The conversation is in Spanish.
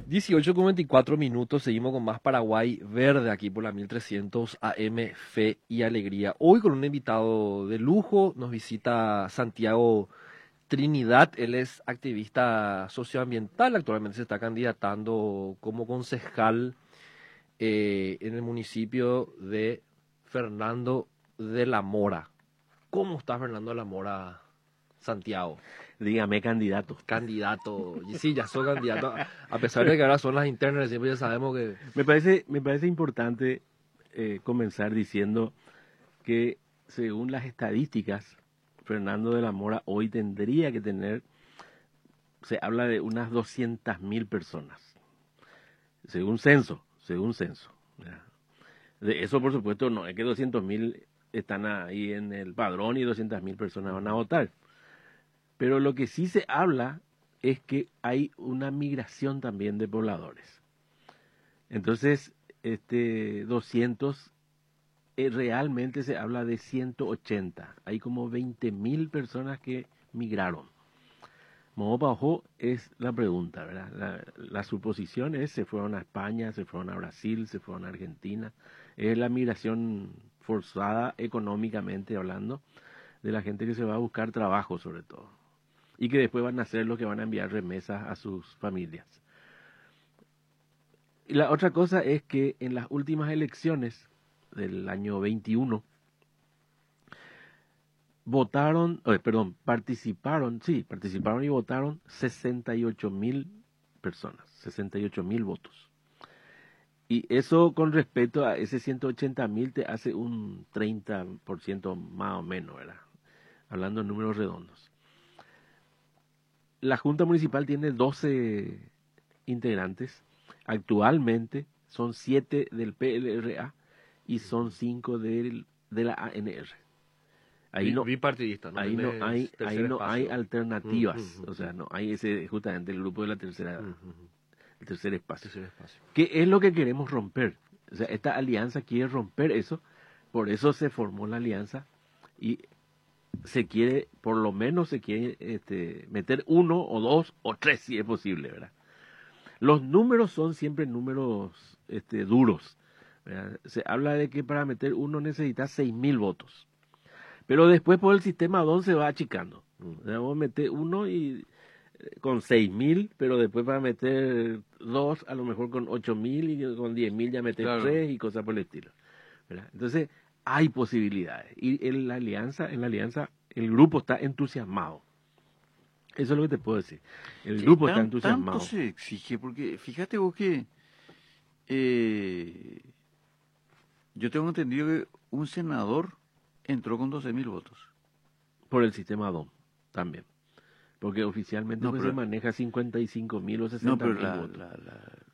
18:24, seguimos con más Paraguay Verde aquí por la 1300 AM, Fe y Alegría. Hoy con un invitado de lujo, nos visita Santiago Trinidad. Él es activista socioambiental, actualmente se está candidatando como concejal en el municipio de Fernando de la Mora. ¿Cómo está Fernando de la Mora, Santiago? Dígame, candidato. Candidato, y sí, ya soy candidato, a pesar de que ahora son las internas, siempre ya sabemos que... Me parece importante comenzar diciendo que según las estadísticas, Fernando de la Mora hoy tendría que tener, se habla de unas 200.000 personas, según censo, ¿ya? De eso, por supuesto, no es que 200.000 están ahí en el padrón y 200.000 personas van a votar. Pero lo que sí se habla es que hay una migración también de pobladores. Entonces, 200, realmente se habla de 180. Hay como 20.000 personas que migraron. Modo para ojo es la pregunta, ¿verdad? La suposición es se fueron a España, se fueron a Brasil, se fueron a Argentina. Es la migración forzada económicamente hablando de la gente que se va a buscar trabajo sobre todo. Y que después van a ser los que van a enviar remesas a sus familias. Y la otra cosa es que en las últimas elecciones del año 21 participaron y votaron 68.000 personas, 68.000 votos. Y eso con respecto a ese 180.000 te hace un 30% más o menos, ¿verdad? Hablando en números redondos. La Junta Municipal tiene 12 integrantes. Actualmente son 7 del PLRA y son 5 de la ANR. Bipartidista, ¿no? Ahí no hay, alternativas. Uh-huh. O sea, no hay justamente el grupo de la tercera, el tercer espacio. Tercer espacio. ¿Qué es lo que queremos romper? O sea, esta alianza quiere romper eso. Por eso se formó la alianza y por lo menos se quiere meter 1 o 2 o 3 si es posible, ¿verdad? Los números son siempre números duros, ¿verdad? Se habla de que para meter uno necesitas 6.000 votos. Pero después por el sistema DON se va achicando. Vamos a meter uno y con 6.000, pero después para meter 2 a lo mejor con 8.000 y con 10.000 ya meter 3 y cosas por el estilo, ¿verdad? Entonces hay posibilidades. Y en la alianza el grupo está entusiasmado. Eso es lo que te puedo decir. El grupo está entusiasmado. Tanto se exige, porque fíjate vos que yo tengo entendido que un senador entró con 12.000 votos. Por el sistema DOM también. Porque oficialmente se maneja 55.000 o 60.000 votos.